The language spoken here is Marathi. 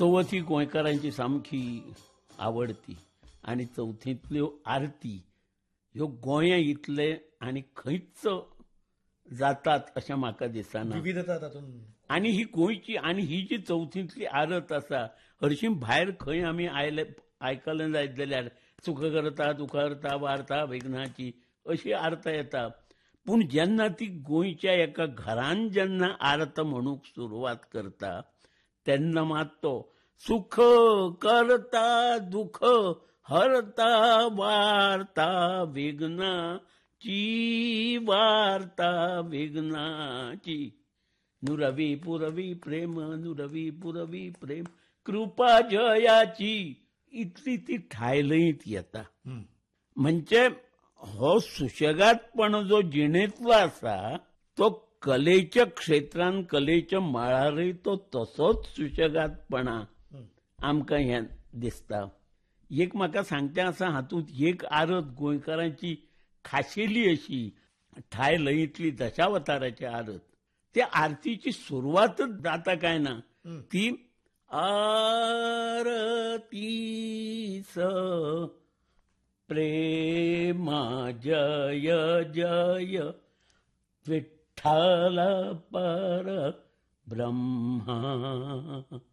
चवथी गोंयकारांची सामकी आवडती आणि चवथींतल्यो आरती ह्यो गोंया इतले आनी खंयच जातात अशें म्हाका दिसना. विविधता तातूंत. आणि ही गोंयची आणि ही जी चवथींतली आरत आसा हरशीं भायर खंय आमी आयकलें जायत जाल्यार सुख करता दुख करता वार्ता विघ्नाची अशी आर्त येता. पूण जेन्ना ती गोंयच्या एका घरान जेन्ना आर्त म्हणूंक सुरवात करता तेन्ना मात तो सुख करता दुख हरता वार्ता विघ्नाची वार्ता विघ्नाची नुरवी पुरवी प्रेम नुरवी पुरवी प्रेम कृपा जयाची इतली ती ठायलयत येता. म्हणजे हो सुशेगादपण जो जिणेंतलो आसा तो कलेच्या क्षेत्रांत कलेच्या मळारय तो तसोच सुशेगादपणा आमकां हें दिसता. एक म्हाका सांगचें आसा हातूंत एक आरत गोंयकारांची खाशेली अशी ठायलयतली दशावताराची आरत. त्या आरतीची सुरवातच जाता काय ना ती आरतीस प्रेमा जय जय विठ्ठल पर ब्रह्मा